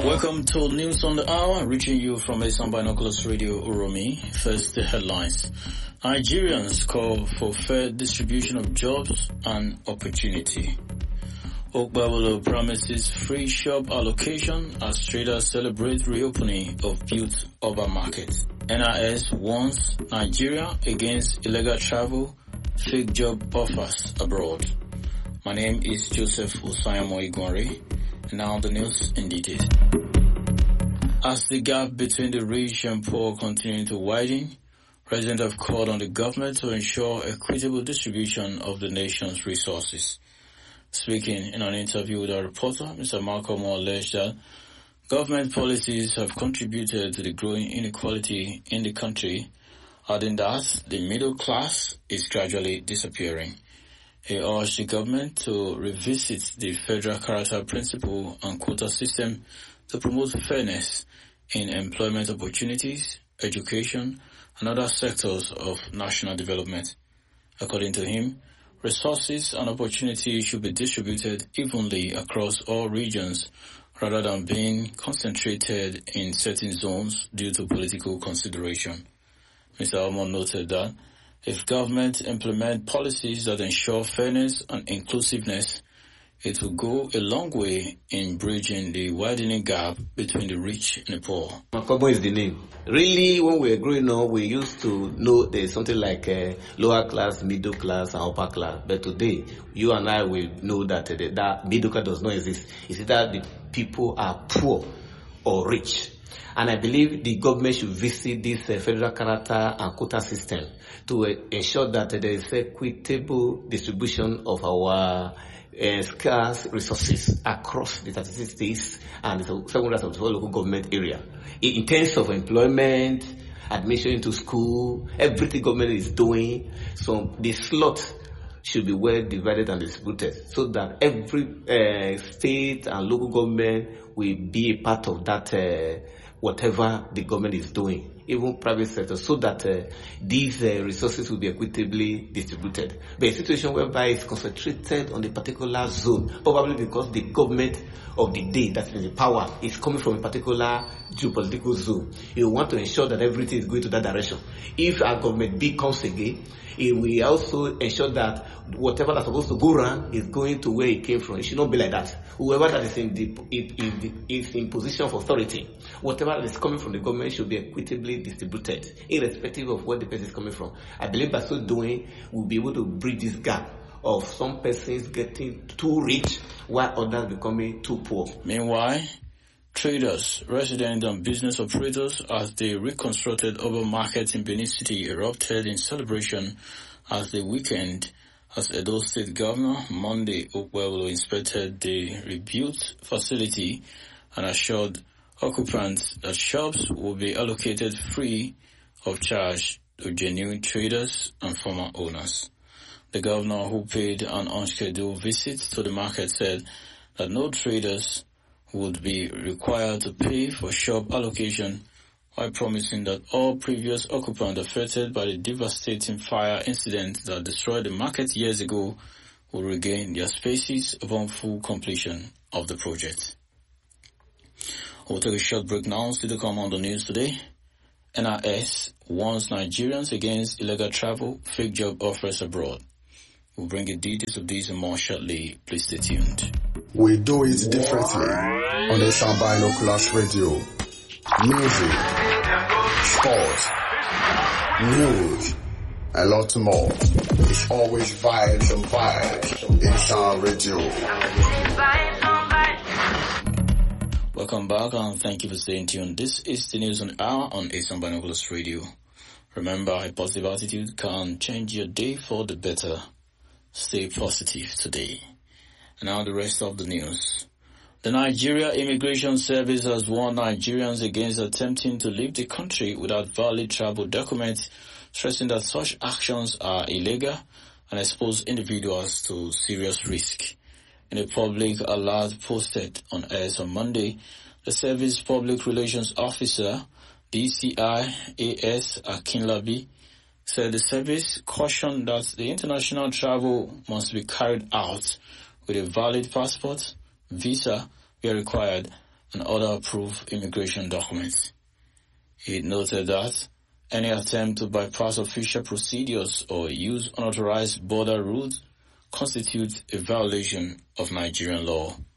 Welcome to News on the Hour, reaching you from Asian Binoculars Radio Uromi. First, the headlines. Nigerians call for fair distribution of jobs and opportunity. Ogbawolo promises free shop allocation as traders celebrate reopening of built urban market. NIS warns Nigeria against illegal travel, fake job offers abroad. My name is Joseph Osayamo Igwari, and now the news in detail. As the gap between the rich and poor continues to widen, President have called on the government to ensure equitable distribution of the nation's resources. Speaking in an interview with a reporter, Mr. Malcolm alleged that government policies have contributed to the growing inequality in the country, adding that the middle class is gradually disappearing. He urged the government to revisit the federal character principle and quota system to promote fairness in employment opportunities, education, and other sectors of national development. According to him, resources and opportunities should be distributed evenly across all regions rather than being concentrated in certain zones due to political consideration. Mr. Almond noted that if government implement policies that ensure fairness and inclusiveness, it will go a long way in bridging the widening gap between the rich and the poor. Makobo is the name. Really, when we were growing up, we used to know there's something like lower class, middle class, and upper class. But today, you and I will know that that middle class does not exist. It's either the people are poor or rich. And I believe the government should visit this federal character and quota system to ensure that there is equitable distribution of our scarce resources across the 36 states and the 774 local government area. In terms of employment, admission into school, everything government is doing, so the slot should be well divided and distributed so that every state and local government will be a part of that whatever the government is doing, even private sector, so that these resources will be equitably distributed. But a situation whereby it's concentrated on a particular zone, probably because the government of the day that's in the power is coming from a particular geopolitical zone. You want to ensure that everything is going to that direction. If our government becomes again, it will also ensure that whatever that's supposed to go around is going to where it came from. It should not be like that. Whoever that is in position of authority, whatever that is coming from the government should be equitably distributed, irrespective of where the person is coming from. I believe by so doing, we'll be able to bridge this gap of some persons getting too rich while others becoming too poor. Meanwhile, traders, residents, and business operators as the reconstructed urban market in Benin City erupted in celebration as the weekend as Edo State Governor Monday Okwewolo inspected the rebuilt facility and assured occupants that shops will be allocated free of charge to genuine traders and former owners. The governor, who paid an unscheduled visit to the market, said that no traders would be required to pay for shop allocation, while promising that all previous occupants affected by the devastating fire incident that destroyed the market years ago will regain their spaces upon full completion of the project. We'll take a short break now. Still to come on the news today. NIS warns Nigerians against illegal travel, fake job offers abroad. We'll bring you details of these and more shortly. Please stay tuned. We do it differently on the Asian Binoculars Radio. Music, sports, news, a lot more. It's always vibes and vibes. Asian Radio. Welcome back and thank you for staying tuned. This is the News on the Hour on Asian Binoculars Radio. Remember, a positive attitude can change your day for the better. Stay positive today. And now the rest of the news. The Nigeria Immigration Service has warned Nigerians against attempting to leave the country without valid travel documents, stressing that such actions are illegal and expose individuals to serious risk. In a public alert posted on X on Monday, the service public relations officer, DCI AS Akinlabi, said the service cautioned that the international travel must be carried out with a valid passport, visa where required, and other approved immigration documents. He noted that any attempt to bypass official procedures or use unauthorized border routes constitutes a violation of Nigerian law.